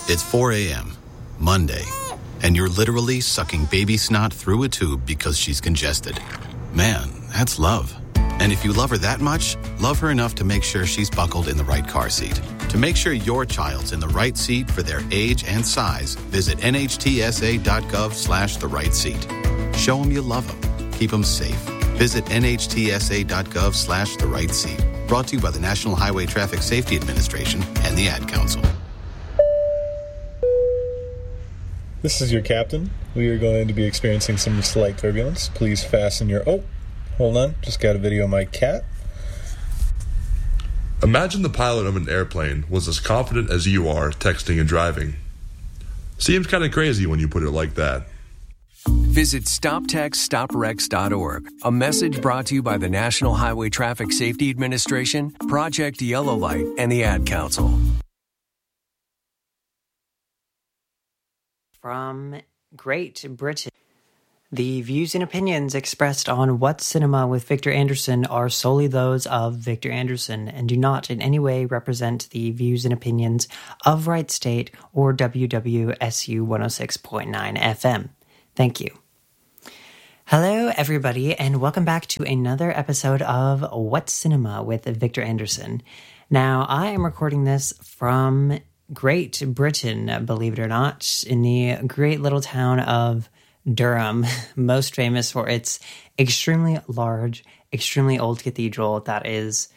It's 4 a.m., Monday, and you're literally sucking baby snot through a tube because she's congested. Man, that's love. And if you love her that much, love her enough to make sure she's buckled in the right car seat. To make sure your child's in the right seat for their age and size, visit nhtsa.gov/the right seat. Show them you love them. Keep them safe. Visit nhtsa.gov/the right seat. Brought to you by the National Highway Traffic Safety Administration and the Ad Council. This is your captain. We are going to be experiencing some slight turbulence. Please fasten your... Oh, hold on. Just got a video of my cat. Imagine the pilot of an airplane was as confident as you are texting and driving. Seems kind of crazy when you put it like that. Visit StopTextStopWrecks.org. A message brought to you by the National Highway Traffic Safety Administration, Project Yellow Light, and the Ad Council. From Great Britain. The views and opinions expressed on What's Cinema with Victor Anderson are solely those of Victor Anderson and do not in any way represent the views and opinions of Wright State or WWSU 106.9 FM. Thank you. Hello, everybody, and welcome back to another episode of What's Cinema with Victor Anderson. Now, I am recording this from Great Britain, believe it or not, in the great little town of Durham, most famous for its extremely large, extremely old cathedral that is,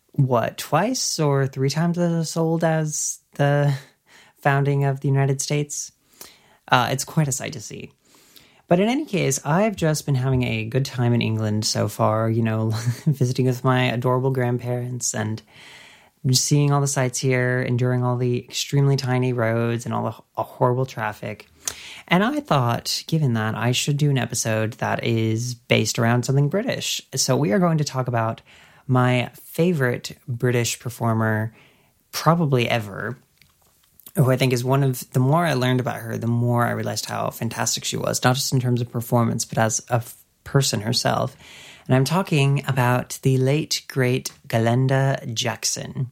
twice or three times as old as the founding of the United States? It's quite a sight to see. But in any case, I've just been having a good time in England so far, visiting with my adorable grandparents and just seeing all the sights here, enduring all the extremely tiny roads and all the horrible traffic. And I thought, given that, I should do an episode that is based around something British. So we are going to talk about my favorite British performer probably ever, who I think is one of, the more I learned about her, the more I realized how fantastic she was, not just in terms of performance, but as a person herself. And I'm talking about the late, great Glenda Jackson.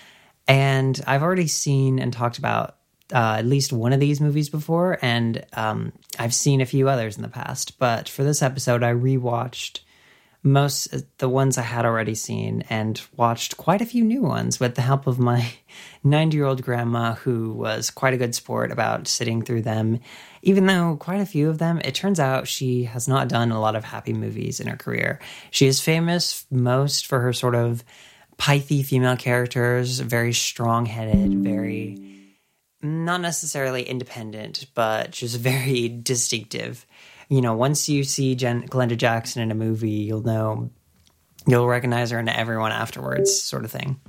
And I've already seen and talked about at least one of these movies before, and I've seen a few others in the past. But for this episode, I rewatched most the ones I had already seen and watched quite a few new ones with the help of my 90-year-old grandma, who was quite a good sport about sitting through them. Even though quite a few of them, it turns out she has not done a lot of happy movies in her career. She is famous most for her sort of pithy female characters, very strong-headed, very not necessarily independent, but just very distinctive. Once you see Glenda Jackson in a movie, you'll recognize her and everyone afterwards, sort of thing.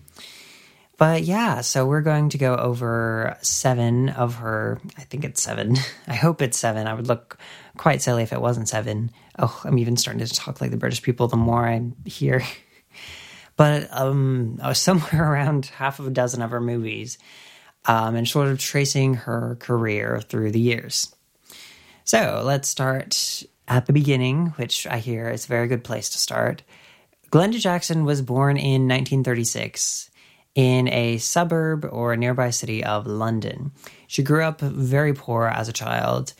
But yeah, so we're going to go over 7 of her, I think it's 7. I hope it's 7. I would look quite silly if it wasn't 7. Oh, I'm even starting to talk like the British people the more I'm here. But somewhere around half of a dozen of her movies, and sort of tracing her career through the years. So let's start at the beginning, which I hear is a very good place to start. Glenda Jackson was born in 1936 in a suburb or a nearby city of London. She grew up very poor as a child,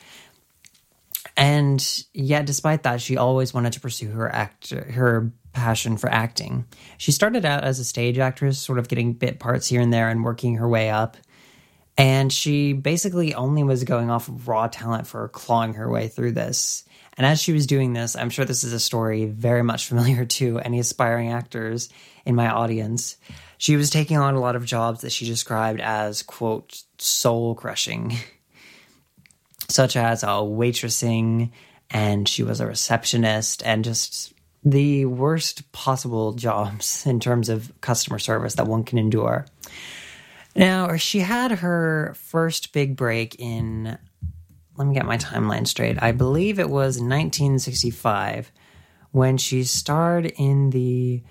and yet despite that, she always wanted to pursue her passion for acting. She started out as a stage actress, sort of getting bit parts here and there and working her way up. And she basically only was going off of raw talent for clawing her way through this. And as she was doing this, I'm sure this is a story very much familiar to any aspiring actors in my audience. She was taking on a lot of jobs that she described as, quote, soul-crushing, such as waitressing, and she was a receptionist, and just the worst possible jobs in terms of customer service that one can endure. Now, she had her first big break in, let me get my timeline straight, I believe it was 1965, when she starred in the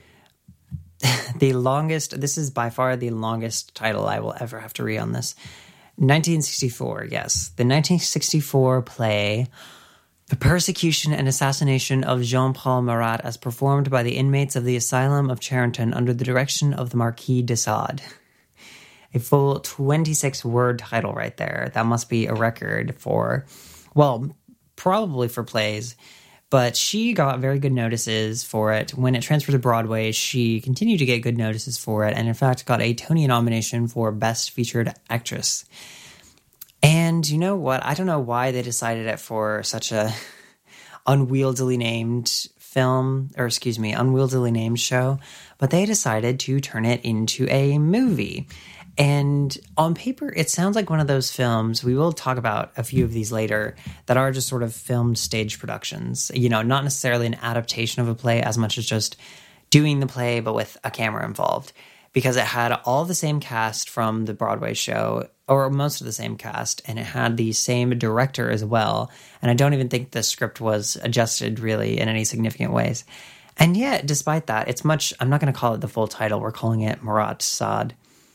longest, this is by far the longest title I will ever have to read on this, 1964, yes, the 1964 play, The Persecution and Assassination of Jean-Paul Marat, as performed by the inmates of the Asylum of Charenton under the direction of the Marquis de Sade. A full 26-word title right there. That must be a record for, well, probably for plays. But she got very good notices for it. When it transferred to Broadway, she continued to get good notices for it, and in fact got a Tony nomination for Best Featured Actress. And you know what? I don't know why they decided it for such a unwieldily named unwieldily named show, but they decided to turn it into a movie. And on paper, it sounds like one of those films, we will talk about a few of these later, that are just sort of filmed stage productions. You know, not necessarily an adaptation of a play as much as just doing the play, but with a camera involved. Because it had all the same cast from the Broadway show, or most of the same cast, and it had the same director as well. And I don't even think the script was adjusted really in any significant ways. And yet, despite that, it's much, I'm not going to call it the full title, we're calling it Marat Sade.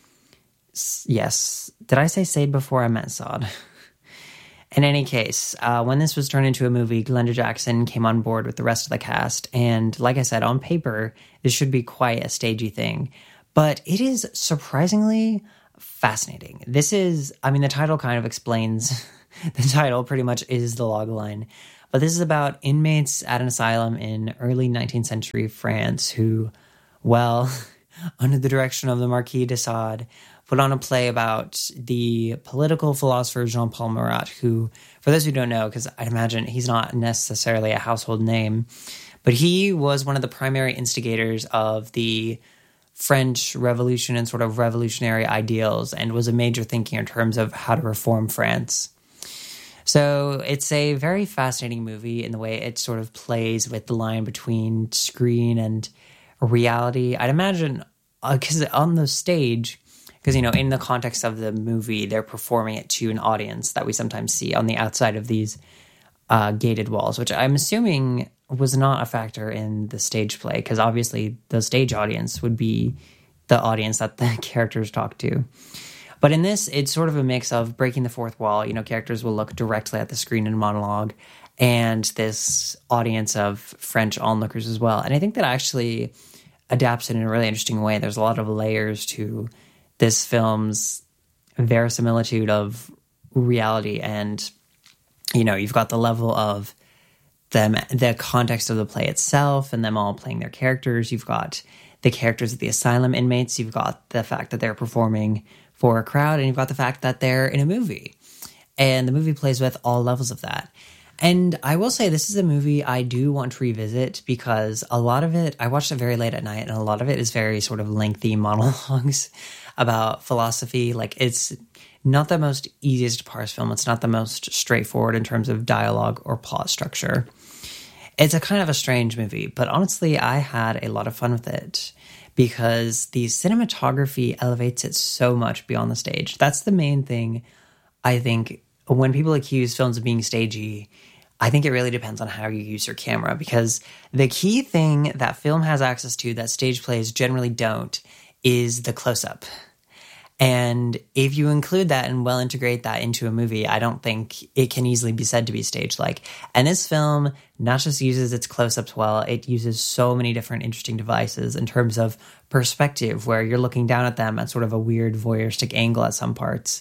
Yes. Did I say Sade before? I meant Sade. In any case, when this was turned into a movie, Glenda Jackson came on board with the rest of the cast. And like I said, on paper, this should be quite a stagey thing. But it is surprisingly fascinating. This is, I mean, the title kind of explains, the title pretty much is the logline. But this is about inmates at an asylum in early 19th century France who, well, under the direction of the Marquis de Sade, put on a play about the political philosopher Jean-Paul Marat, who, for those who don't know, because I'd imagine he's not necessarily a household name, but he was one of the primary instigators of the French Revolution and sort of revolutionary ideals, and was a major thinker in terms of how to reform France. So it's a very fascinating movie in the way it sort of plays with the line between screen and reality. I'd imagine, because on the stage, because, you know, in the context of the movie, they're performing it to an audience that we sometimes see on the outside of these gated walls, which I'm assuming was not a factor in the stage play, because obviously the stage audience would be the audience that the characters talk to. But in this, it's sort of a mix of breaking the fourth wall. You know, characters will look directly at the screen in monologue, and this audience of French onlookers as well. And I think that actually adapts it in a really interesting way. There's a lot of layers to this film's verisimilitude of reality, and you know, you've got the level of them, the context of the play itself, and them all playing their characters. You've got the characters of the asylum inmates. You've got the fact that they're performing for a crowd, and you've got the fact that they're in a movie. And the movie plays with all levels of that. And I will say this is a movie I do want to revisit, because a lot of it, I watched it very late at night, and a lot of it is very sort of lengthy monologues about philosophy. Like, it's not the most easiest to parse film. It's not the most straightforward in terms of dialogue or plot structure. It's a kind of a strange movie, but honestly, I had a lot of fun with it because the cinematography elevates it so much beyond the stage. That's the main thing. I think when people accuse films of being stagey, I think it really depends on how you use your camera, because the key thing that film has access to that stage plays generally don't is the close-up. And if you include that and well integrate that into a movie, I don't think it can easily be said to be stage-like. And this film not just uses its close-ups well, it uses so many different interesting devices in terms of perspective, where you're looking down at them at sort of a weird voyeuristic angle at some parts.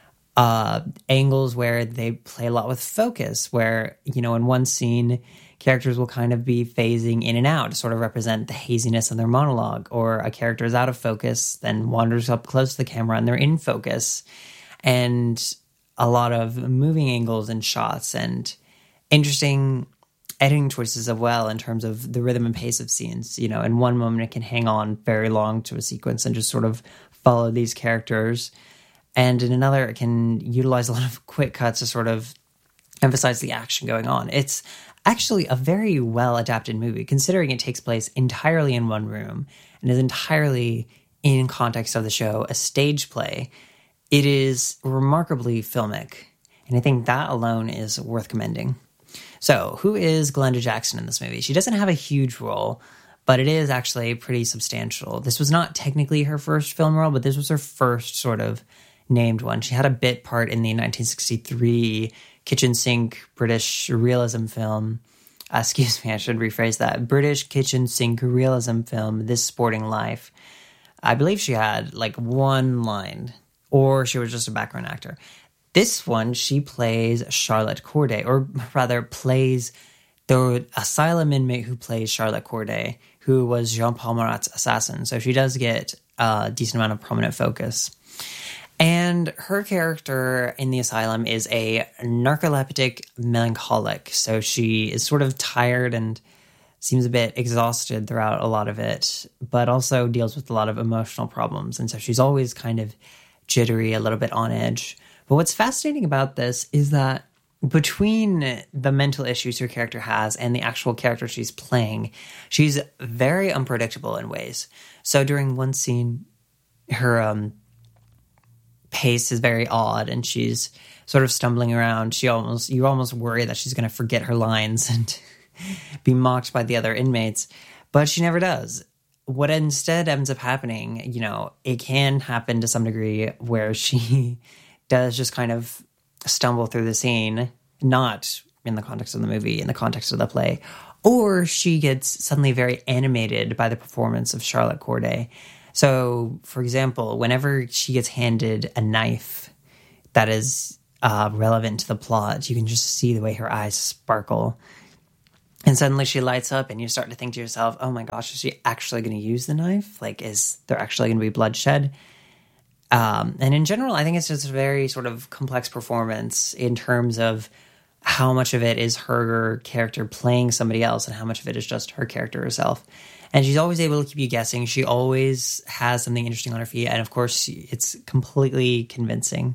Angles where they play a lot with focus, where, you know, in one scene, characters will kind of be phasing in and out to sort of represent the haziness of their monologue, or a character is out of focus, then wanders up close to the camera and they're in focus, and a lot of moving angles and shots and interesting editing choices as well in terms of the rhythm and pace of scenes. You know, in one moment it can hang on very long to a sequence and just sort of follow these characters, and in another it can utilize a lot of quick cuts to sort of emphasize the action going on. It's actually a very well-adapted movie, considering it takes place entirely in one room and is entirely in context of the show, a stage play. It is remarkably filmic, and I think that alone is worth commending. So, who is Glenda Jackson in this movie? She doesn't have a huge role, but it is actually pretty substantial. This was not technically her first film role, but this was her first sort of named one. She had a bit part in the 1963 kitchen sink British realism film. Excuse me, I should rephrase that. British kitchen sink realism film, This Sporting Life. I believe she had like one line, or she was just a background actor. This one, she plays Charlotte Corday, or rather plays the asylum inmate who plays Charlotte Corday, who was Jean-Paul Marat's assassin. So she does get a decent amount of prominent focus. And her character in the asylum is a narcoleptic melancholic. So she is sort of tired and seems a bit exhausted throughout a lot of it, but also deals with a lot of emotional problems. And so she's always kind of jittery, a little bit on edge. But what's fascinating about this is that between the mental issues her character has and the actual character she's playing, she's very unpredictable in ways. So during one scene, her pace is very odd and she's sort of stumbling around. You almost worry that she's going to forget her lines and be mocked by the other inmates, but she never does. What instead ends up happening, it can happen to some degree where she does just kind of stumble through the scene, not in the context of the movie, in the context of the play, or she gets suddenly very animated by the performance of Charlotte Corday. So, for example, whenever she gets handed a knife that is relevant to the plot, you can just see the way her eyes sparkle. And suddenly she lights up and you start to think to yourself, oh my gosh, is she actually going to use the knife? Like, is there actually going to be bloodshed? And in general, I think it's just a very sort of complex performance in terms of how much of it is her character playing somebody else and how much of it is just her character herself. And she's always able to keep you guessing. She always has something interesting on her feet. And of course, it's completely convincing.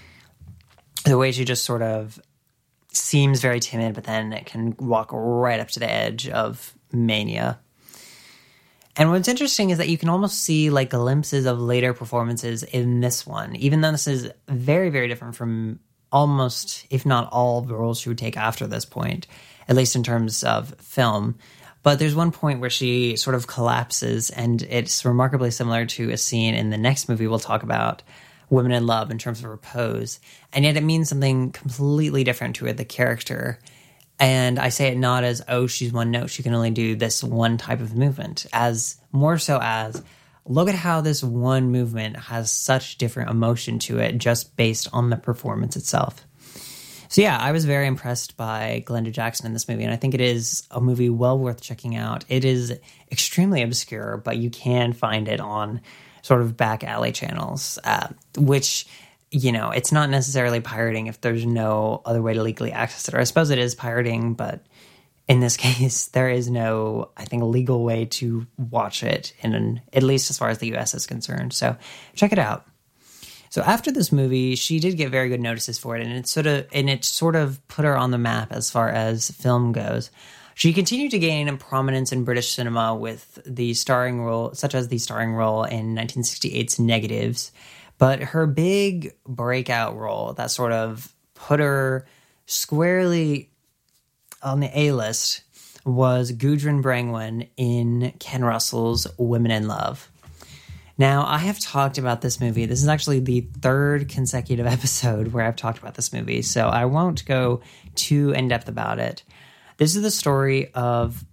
The way she just sort of seems very timid, but then it can walk right up to the edge of mania. And what's interesting is that you can almost see like glimpses of later performances in this one, even though this is very, very different from almost, if not all, the roles she would take after this point, at least in terms of film. But there's one point where she sort of collapses, and it's remarkably similar to a scene in the next movie we'll talk about, Women in Love, in terms of her pose. And yet it means something completely different to the character. And I say it not as, oh, she's one note, she can only do this one type of movement, as more so as, look at how this one movement has such different emotion to it just based on the performance itself. So yeah, I was very impressed by Glenda Jackson in this movie, and I think it is a movie well worth checking out. It is extremely obscure, but you can find it on sort of back alley channels, which, it's not necessarily pirating if there's no other way to legally access it. Or I suppose it is pirating, but in this case, there is no, I think, legal way to watch it, at least as far as the U.S. is concerned. So check it out. So after this movie, she did get very good notices for it, and it sort of put her on the map as far as film goes. She continued to gain prominence in British cinema with the starring role, such as the starring role in 1968's Negatives. But her big breakout role that sort of put her squarely on the A-list was Gudrun Brangwyn in Ken Russell's Women in Love. Now, I have talked about this movie. This is actually the third consecutive episode where I've talked about this movie, so I won't go too in-depth about it. This is the story of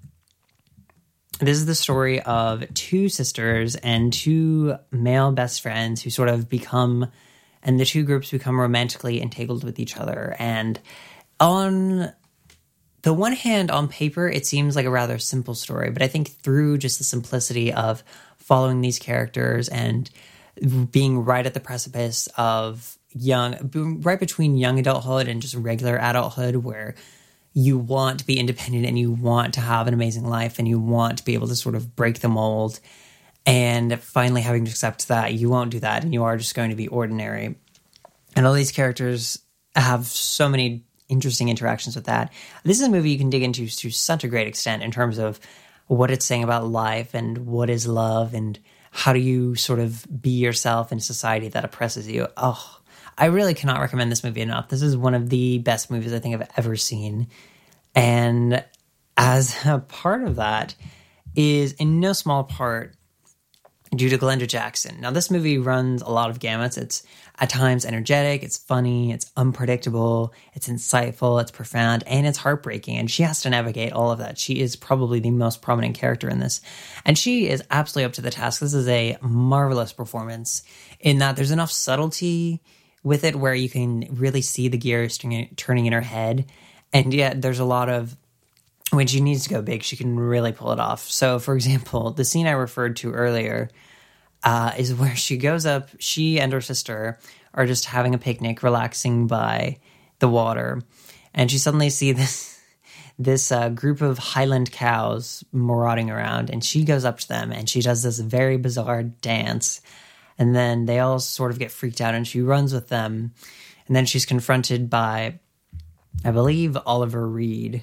two sisters and two male best friends who sort of and the two groups become romantically entangled with each other. And on the one hand, on paper, it seems like a rather simple story, but I think through just the simplicity of following these characters and being right at the precipice of right between young adulthood and just regular adulthood, where you want to be independent and you want to have an amazing life and you want to be able to sort of break the mold, and finally having to accept that you won't do that and you are just going to be ordinary. And all these characters have so many interesting interactions with that. This is a movie you can dig into to such a great extent in terms of what it's saying about life and what is love and how do you sort of be yourself in a society that oppresses you. Oh, I really cannot recommend this movie enough. This is one of the best movies I think I've ever seen. And as a part of that is, in no small part, due to Glenda Jackson. Now, this movie runs a lot of gamuts. It's at times energetic, it's funny, it's unpredictable, it's insightful, it's profound, and it's heartbreaking. And she has to navigate all of that. She is probably the most prominent character in this. And she is absolutely up to the task. This is a marvelous performance in that there's enough subtlety with it where you can really see the gears turning in her head. And yet there's a lot of, when she needs to go big, she can really pull it off. So, for example, the scene I referred to earlier is where she goes up, she and her sister are just having a picnic, relaxing by the water, and she suddenly sees this group of Highland cows marauding around, and she goes up to them, and she does this very bizarre dance, and then they all sort of get freaked out, and she runs with them, and then she's confronted by, I believe, Oliver Reed.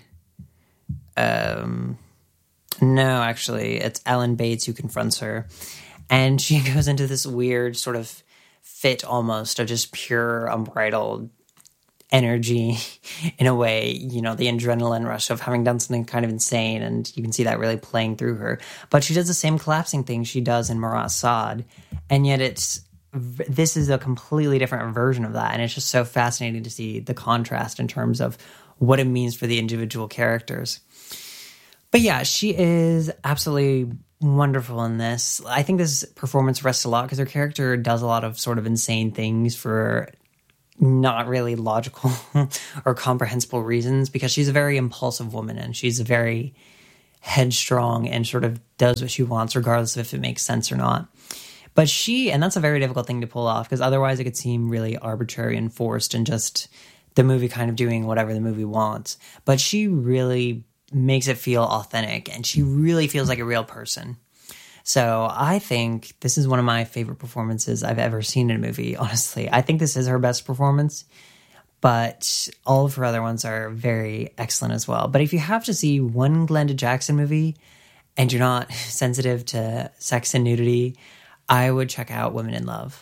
No, actually, it's Alan Bates who confronts her. And she goes into this weird sort of fit almost of just pure unbridled energy in a way, you know, the adrenaline rush of having done something kind of insane. And you can see that really playing through her. But she does the same collapsing thing she does in Marat Sade. And yet this is a completely different version of that. And it's just so fascinating to see the contrast in terms of what it means for the individual characters. But yeah, she is absolutely wonderful in this. I think this performance rests a lot because her character does a lot of sort of insane things for not really logical or comprehensible reasons, because she's a very impulsive woman and she's very headstrong and sort of does what she wants regardless of if it makes sense or not. But and that's a very difficult thing to pull off, because otherwise it could seem really arbitrary and forced and just the movie kind of doing whatever the movie wants. But she really makes it feel authentic, and she really feels like a real person. So I think this is one of my favorite performances I've ever seen in a movie, honestly. I think this is her best performance, but all of her other ones are very excellent as well. But if you have to see one Glenda Jackson movie and you're not sensitive to sex and nudity, I would check out Women in Love.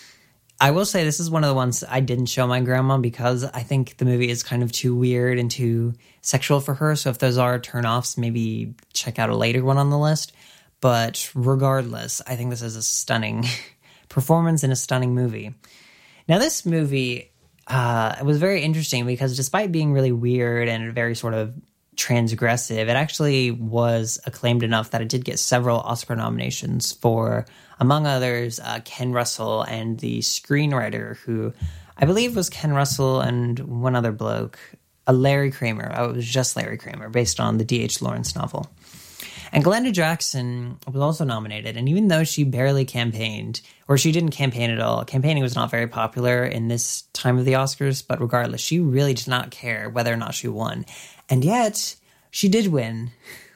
I will say this is one of the ones I didn't show my grandma because I think the movie is kind of too weird and too sexual for her. So if those are turnoffs, maybe check out a later one on the list. But regardless, I think this is a stunning performance in a stunning movie. Now, this movie was very interesting because despite being really weird and very sort of transgressive, it actually was acclaimed enough that it did get several Oscar nominations for, among others, Ken Russell and the screenwriter, who I believe was Ken Russell and one other bloke, Larry Kramer. Oh, it was just Larry Kramer, based on the D.H. Lawrence novel. And Glenda Jackson was also nominated, and even though she barely campaigned, or she didn't campaign at all, campaigning was not very popular in this time of the Oscars, but regardless, she really did not care whether or not she won. And yet, she did win.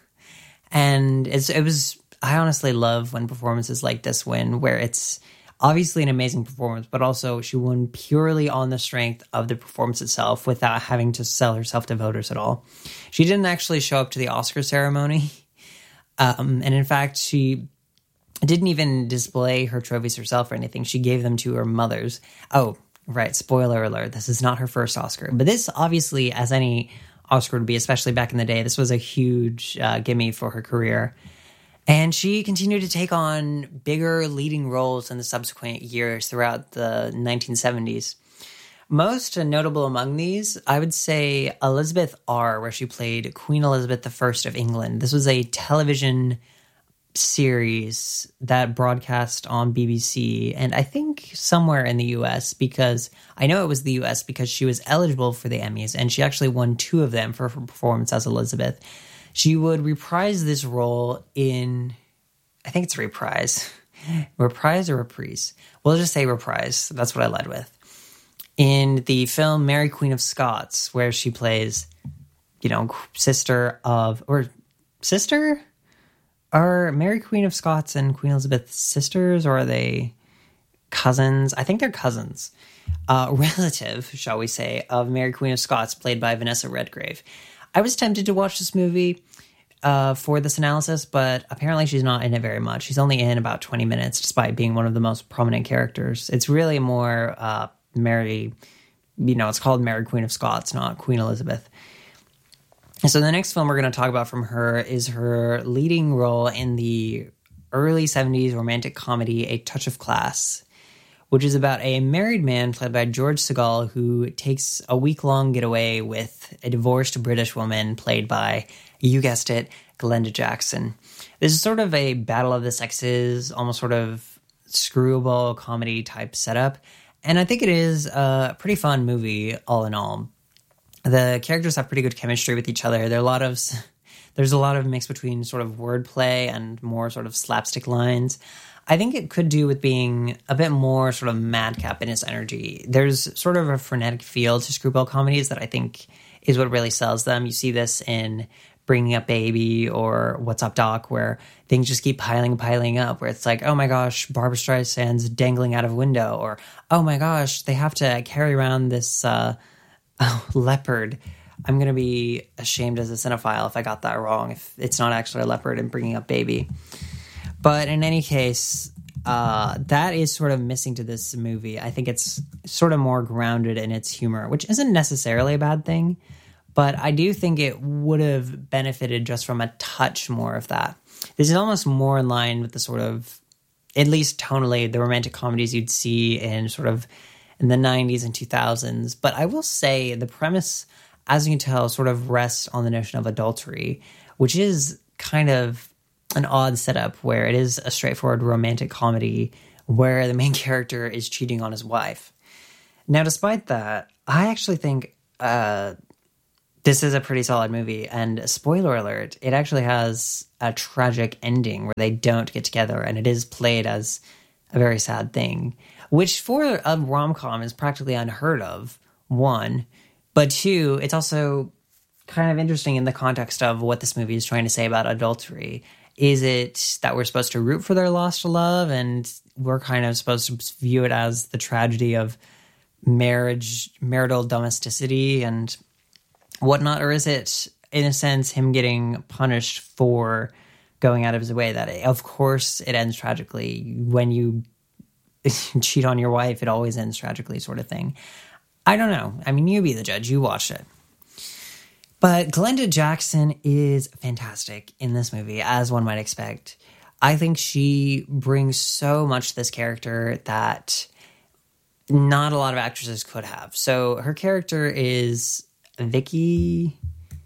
And I honestly love when performances like this win, where it's obviously an amazing performance, but also she won purely on the strength of the performance itself without having to sell herself to voters at all. She didn't actually show up to the Oscar ceremony. And in fact, she didn't even display her trophies herself or anything. She gave them to her mothers. Oh, right. Spoiler alert. This is not her first Oscar. But this, obviously, as any Oscar would be, especially back in the day, this was a huge gimme for her career. And she continued to take on bigger leading roles in the subsequent years throughout the 1970s. Most notable among these, I would say Elizabeth R., where she played Queen Elizabeth I of England. This was a television series that broadcast on BBC, and I think somewhere in the US, because I know it was the US because she was eligible for the Emmys, and she actually won 2 of them for her performance as Elizabeth. She would reprise this role in, I think it's reprise or reprise. We'll just say reprise. That's what I led with. In the film Mary Queen of Scots, where she plays, sister? Are Mary Queen of Scots and Queen Elizabeth sisters, or are they cousins? I think they're cousins. Relative, shall we say, of Mary Queen of Scots, played by Vanessa Redgrave. I was tempted to watch this movie for this analysis, but apparently she's not in it very much. She's only in about 20 minutes, despite being one of the most prominent characters. It's really more Mary, it's called Mary Queen of Scots, not Queen Elizabeth. So the next film we're going to talk about from her is her leading role in the early 70s romantic comedy, A Touch of Class, which is about a married man played by George Segal who takes a week-long getaway with a divorced British woman played by, you guessed it, Glenda Jackson. This is sort of a battle of the sexes, almost sort of screwball comedy type setup, and I think it is a pretty fun movie all in all. The characters have pretty good chemistry with each other. There's a lot of mix between sort of wordplay and more sort of slapstick lines. I think it could do with being a bit more sort of madcap in its energy. There's sort of a frenetic feel to screwball comedies that I think is what really sells them. You see this in Bringing Up Baby or What's Up Doc, where things just keep piling up, where it's like, oh my gosh, Barbra Streisand's dangling out of a window, or oh my gosh, they have to carry around this leopard. I'm going to be ashamed as a cinephile if I got that wrong, if it's not actually a leopard in Bringing Up Baby. But in any case, that is sort of missing to this movie. I think it's sort of more grounded in its humor, which isn't necessarily a bad thing, but I do think it would have benefited just from a touch more of that. This is almost more in line with the sort of, at least tonally, the romantic comedies you'd see in sort of in the 90s and 2000s. But I will say the premise, as you can tell, sort of rests on the notion of adultery, which is kind of an odd setup where it is a straightforward romantic comedy where the main character is cheating on his wife. Now, despite that, I actually think this is a pretty solid movie, and spoiler alert, it actually has a tragic ending where they don't get together, and it is played as a very sad thing, which for a rom-com is practically unheard of, one, but two, it's also kind of interesting in the context of what this movie is trying to say about adultery. Is it that we're supposed to root for their lost love and we're kind of supposed to view it as the tragedy of marital domesticity and whatnot? Or is it, in a sense, him getting punished for going out of his way? That, of course, it ends tragically. When you cheat on your wife, it always ends tragically, sort of thing. I don't know. I mean, you be the judge. You watch it. But Glenda Jackson is fantastic in this movie, as one might expect. I think she brings so much to this character that not a lot of actresses could have. So her character is Vicky.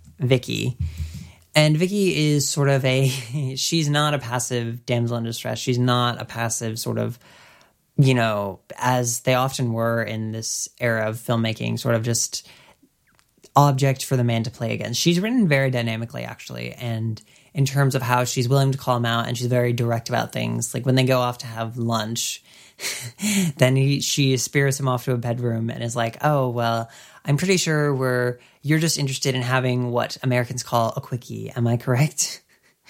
And Vicky is sort of she's not a passive damsel in distress. She's not a passive sort of, you know, as they often were in this era of filmmaking, sort of just object for the man to play against. She's written very dynamically, actually, and in terms of how she's willing to call him out, and she's very direct about things. Like when they go off to have lunch, then she spirits him off to a bedroom and is like, oh, well, I'm pretty sure you're just interested in having what Americans call a quickie. Am I correct?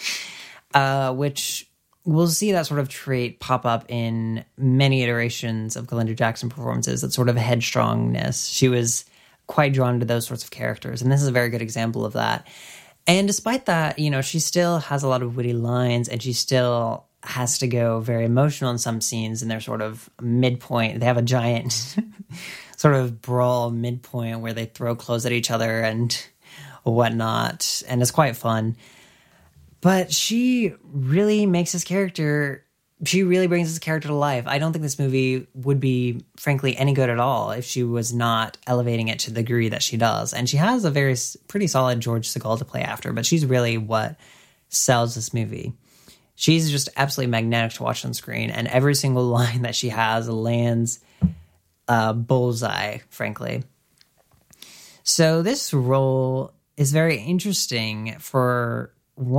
Which we'll see that sort of trait pop up in many iterations of Glenda Jackson performances, that sort of headstrongness. She was quite drawn to those sorts of characters, and this is a very good example of that. And despite that, you know, she still has a lot of witty lines, and she still has to go very emotional in some scenes in their sort of midpoint. They have a giant sort of brawl midpoint where they throw clothes at each other and whatnot, and it's quite fun. But she really makes this character, she really brings this character to life. I don't think this movie would be, frankly, any good at all if she was not elevating it to the degree that she does. And she has a pretty solid George Segal to play after, but she's really what sells this movie. She's just absolutely magnetic to watch on screen, and every single line that she has lands bullseye, frankly. So this role is very interesting for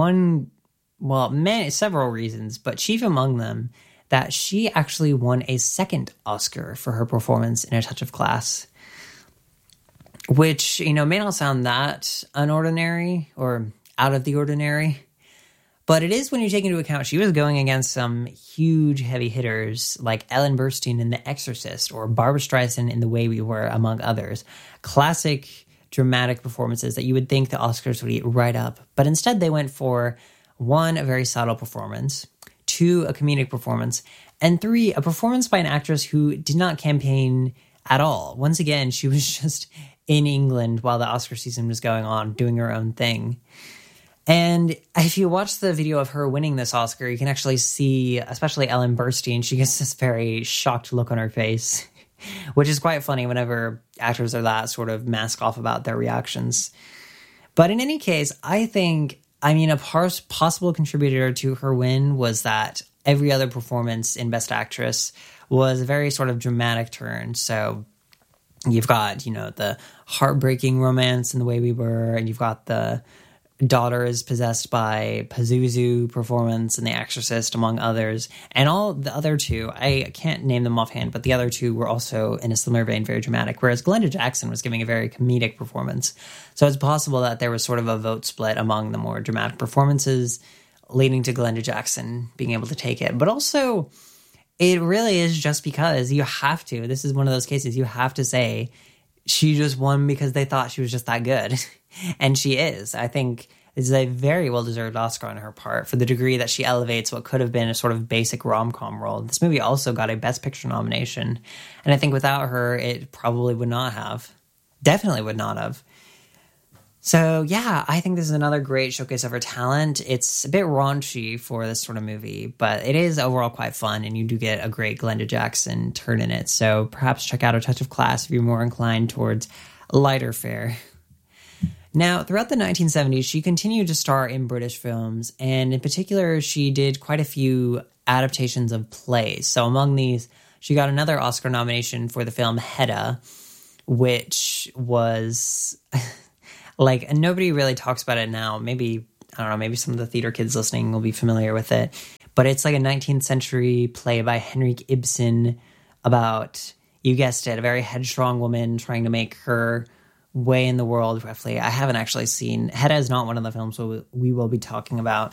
several reasons, but chief among them, that she actually won a second Oscar for her performance in A Touch of Class, which, you know, may not sound that unordinary or out of the ordinary, but it is when you take into account she was going against some huge heavy hitters like Ellen Burstyn in The Exorcist or Barbra Streisand in The Way We Were, among others. Classic dramatic performances that you would think the Oscars would eat right up, but instead they went for 1, a very subtle performance, 2, a comedic performance, and 3, a performance by an actress who did not campaign at all. Once again, she was just in England while the Oscar season was going on, doing her own thing. And if you watch the video of her winning this Oscar, you can actually see, especially Ellen Burstyn, she gets this very shocked look on her face, which is quite funny whenever actors are that sort of mask off about their reactions. But in any case, I think, a possible contributor to her win was that every other performance in Best Actress was a very sort of dramatic turn. So you've got, the heartbreaking romance in The Way We Were, and you've got the daughter is possessed by Pazuzu performance in The Exorcist, among others. And all the other two, I can't name them offhand, but the other two were also in a similar vein, very dramatic, whereas Glenda Jackson was giving a very comedic performance. So it's possible that there was sort of a vote split among the more dramatic performances, leading to Glenda Jackson being able to take it. But also, it really is just because you have to. This is one of those cases you have to say she just won because they thought she was just that good. And she is. I think this is a very well-deserved Oscar on her part for the degree that she elevates what could have been a sort of basic rom-com role. This movie also got a Best Picture nomination. And I think without her, it probably would not have. Definitely would not have. So, yeah, I think this is another great showcase of her talent. It's a bit raunchy for this sort of movie, but it is overall quite fun, and you do get a great Glenda Jackson turn in it. So perhaps check out A Touch of Class if you're more inclined towards lighter fare. Now, throughout the 1970s, she continued to star in British films, and in particular, she did quite a few adaptations of plays. So among these, she got another Oscar nomination for the film Hedda, which was... and nobody really talks about it now. Maybe, I don't know, maybe some of the theater kids listening will be familiar with it. But it's like a 19th century play by Henrik Ibsen about, you guessed it, a very headstrong woman trying to make her way in the world, roughly. I haven't actually seen... Hedda is not one of the films we will be talking about.